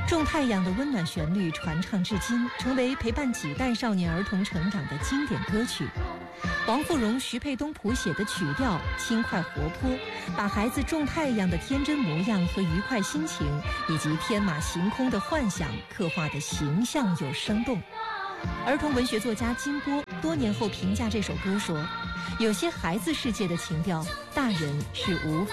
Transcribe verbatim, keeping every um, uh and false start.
种太阳的温暖旋律传唱至今，成为陪伴几代少年儿童成长的经典歌曲。王富荣、徐沛东谱写的曲调轻快活泼，把孩子种太阳的天真模样和愉快心情，以及天马行空的幻想刻画的形象又生动。儿童文学作家金波多年后评价这首歌说：“有些孩子世界的情调，大人是无法